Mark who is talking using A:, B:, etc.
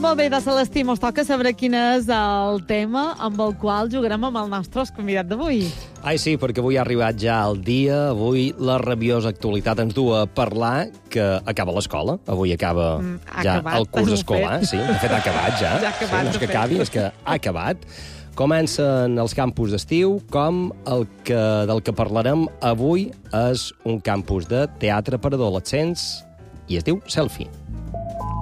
A: Molt bé, de Celestí, mos toca saber quin és el tema amb el qual jugarem amb el nostre convidat d'avui.
B: Ai, sí, perquè avui ha arribat ja el dia. Avui la rabiosa actualitat ens du a parlar que acaba l'escola. Avui acaba ja
A: acabat,
B: el curs escolar. Sí, de fet, ha acabat ja.
A: Ja ha acabat,
B: sí, no és que
A: de fet.
B: acabi, és que ha acabat. Comencen els campus d'estiu, com del que parlarem avui és un campus de teatre per adolescents i es diu Selfie.